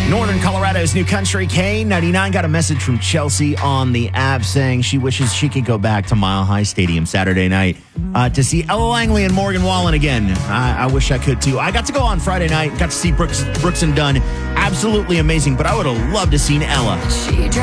Northern Colorado's New Country K99 got a message from Chelsea on the app saying she wishes she could go back to Mile High Stadium Saturday night to see Ella Langley and Morgan Wallen again. I wish I could too. I got to go on Friday night, got to see Brooks and Dunn. Absolutely amazing, but I would have loved to seen Ella.